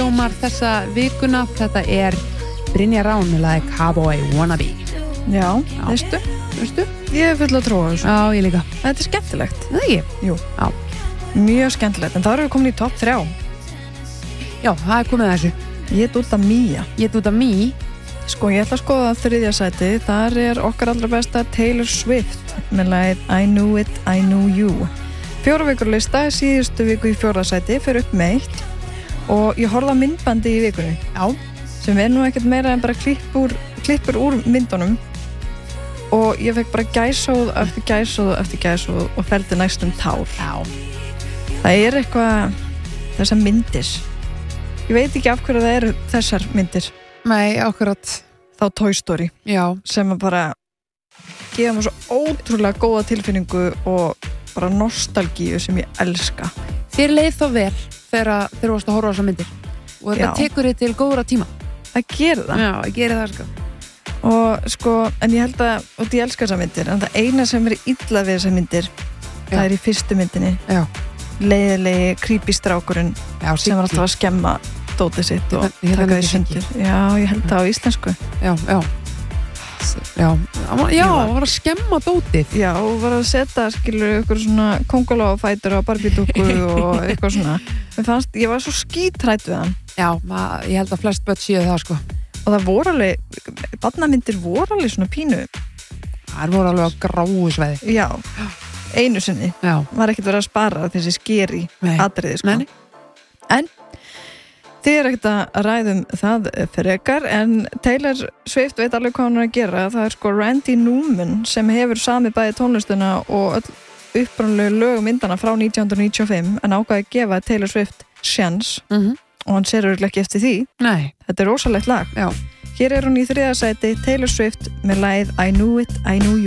lærdómar þessa vikuna. Þetta Brynja Rán með lagi Cowboy Wannabe. Já, veistu? Ég hef full að trúa þessu. Já, ég líka. Þetta skemmtilegt. Það ekki? Jú. Já. Mjög skemmtilegt, en þá erum við komin í topp 3. Já, það komið að þessu. Ég dúta Mía. Ég dúta Mí. Sko, ég ætla að skoða 3. sæti. Þar okkar allra besta Taylor Swift með lagið I Knew It, I Knew You. 4 vikur lista, síðustu viku í 4. sæti, fyrir upp með 1. Og ég horfði á myndbandi í vikunni. Já. Sem nú ekkert meira en bara klippur úr myndunum. Og ég fekk bara gæsóð eftir gæsóð og felldi næstum tár. Já. Það eitthvað, þessar myndir. Ég veit ekki af hverju það eru þessar myndir. Nei, akkurat. Þá Toy Story. Já. Sem að bara gefa mér svo ótrúlega góða tilfinningu og bara nostalgíu sem ég elska. Þér leið þá vel þegar þú varst að horfa á þessar myndir. Og þetta tekur þig til góðra tíma. Það gerir það. Já, það gerir það, sko. Og sko, en ég held að, og ég elska þessar myndir, en það eina sem illa við þessar myndir, það í fyrstu myndinni. Já. Leiðilegi, creepy strákurinn sem var alltaf að skemma dótið sitt og taka því sundur. Já, ég held það á íslensku. Já. Já, hann var að skemma dótið. Já, og var að setja, eitthvað svona kóngulófætur á barbídúkku og eitthvað svona. Ég var svo skítrætt við hann. Já, ég held að flest börn séu það, sko. Og það voru alveg, barnamyndir voru alveg svona pínu. Það voru alveg á gráu sveiði. Já, einu sinni. Já. Var ekkert verið að spara þessi skeri atriði, sko. Nei. En þið ekkert að ræðum það frekar, en Taylor Swift veit alveg hvað hún að gera. Það sko Randy Newman sem hefur samið bæði tónlistuna og öll upprunalegu lög myndana frá 1995, en ákvaði að gefa Taylor Swift sjans. Og hann ser örugglega ekki eftir því. Nei. Þetta rosalegt lag. Já. Hér hún í 3. sæti, Taylor Swift með lagið I Knew It, I Knew You.